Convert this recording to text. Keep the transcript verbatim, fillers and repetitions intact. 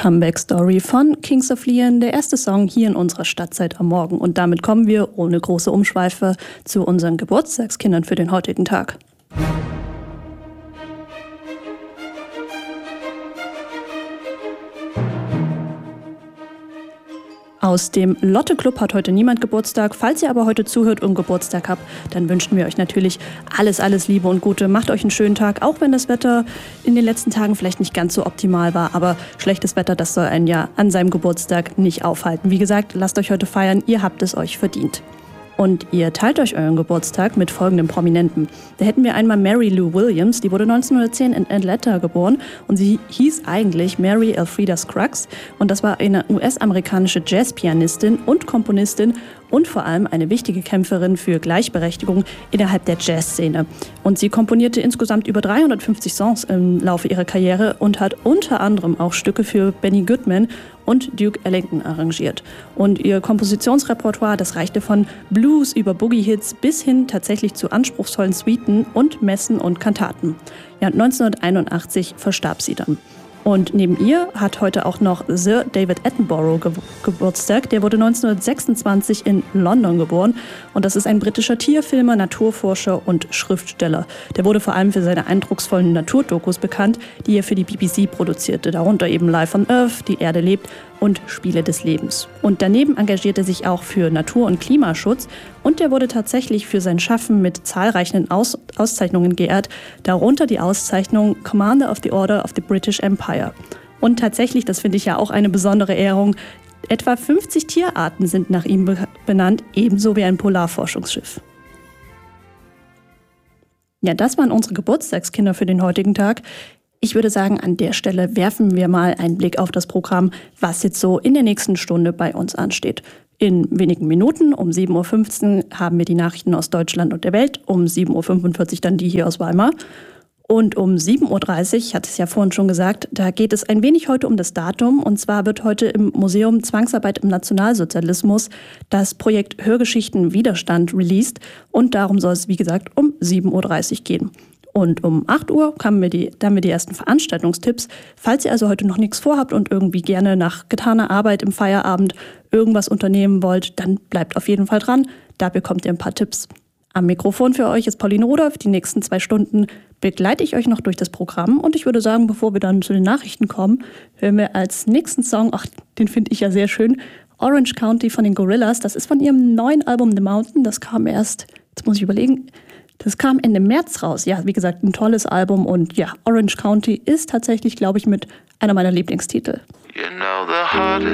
Comeback Story von Kings of Leon, der erste Song hier in unserer Stadtzeit am Morgen. Und damit kommen wir ohne große Umschweife zu unseren Geburtstagskindern für den heutigen Tag. Aus dem Lotte-Club hat heute niemand Geburtstag. Falls ihr aber heute zuhört und Geburtstag habt, dann wünschen wir euch natürlich alles, alles Liebe und Gute. Macht euch einen schönen Tag, auch wenn das Wetter in den letzten Tagen vielleicht nicht ganz so optimal war. Aber schlechtes Wetter, das soll einen ja an seinem Geburtstag nicht aufhalten. Wie gesagt, lasst euch heute feiern, ihr habt es euch verdient. Und ihr teilt euch euren Geburtstag mit folgenden Prominenten. Da hätten wir einmal Mary Lou Williams, die wurde neunzehnhundertzehn in Atlanta geboren und sie hieß eigentlich Mary Elfrida Scruggs und das war eine U S-amerikanische Jazzpianistin und Komponistin und vor allem eine wichtige Kämpferin für Gleichberechtigung innerhalb der Jazzszene. Und sie komponierte insgesamt über dreihundertfünfzig Songs im Laufe ihrer Karriere und hat unter anderem auch Stücke für Benny Goodman und Duke Ellington arrangiert. Und ihr Kompositionsrepertoire, das reichte von Blues über Boogie-Hits bis hin tatsächlich zu anspruchsvollen Suiten und Messen und Kantaten. Ja, neunzehnhunderteinundachtzig verstarb sie dann. Und neben ihr hat heute auch noch Sir David Attenborough Ge- Geburtstag. Der wurde neunzehnhundertsechsundzwanzig in London geboren. Und das ist ein britischer Tierfilmer, Naturforscher und Schriftsteller. Der wurde vor allem für seine eindrucksvollen Naturdokus bekannt, die er für die B B C produzierte. Darunter eben Life on Earth, Die Erde lebt und Spiele des Lebens. Und daneben engagiert er sich auch für Natur- und Klimaschutz. Und er wurde tatsächlich für sein Schaffen mit zahlreichen Aus- Auszeichnungen geehrt. Darunter die Auszeichnung Commander of the Order of the British Empire. Und tatsächlich, das finde ich ja auch eine besondere Ehrung, etwa fünfzig Tierarten sind nach ihm be- benannt, ebenso wie ein Polarforschungsschiff. Ja, das waren unsere Geburtstagskinder für den heutigen Tag. Ich würde sagen, an der Stelle werfen wir mal einen Blick auf das Programm, was jetzt so in der nächsten Stunde bei uns ansteht. In wenigen Minuten, um sieben Uhr fünfzehn, haben wir die Nachrichten aus Deutschland und der Welt, um sieben Uhr fünfundvierzig dann die hier aus Weimar. Und um sieben Uhr dreißig, ich hatte es ja vorhin schon gesagt, da geht es ein wenig heute um das Datum. Und zwar wird heute im Museum Zwangsarbeit im Nationalsozialismus das Projekt Hörgeschichten Widerstand released. Und darum soll es, wie gesagt, um sieben Uhr dreißig gehen. Und um acht Uhr haben wir die, da haben wir die ersten Veranstaltungstipps. Falls ihr also heute noch nichts vorhabt und irgendwie gerne nach getaner Arbeit im Feierabend irgendwas unternehmen wollt, dann bleibt auf jeden Fall dran. Da bekommt ihr ein paar Tipps. Am Mikrofon für euch ist Pauline Rudolph. Die nächsten zwei Stunden begleite ich euch noch durch das Programm. Und ich würde sagen, bevor wir dann zu den Nachrichten kommen, hören wir als nächsten Song, ach, den finde ich ja sehr schön, Orange County von den Gorillaz. Das ist von ihrem neuen Album The Mountain. Das kam erst, jetzt muss ich überlegen, das kam Ende März raus. Ja, wie gesagt, ein tolles Album. Und ja, Orange County ist tatsächlich, glaube ich, mit einer meiner Lieblingstitel. You know the hardest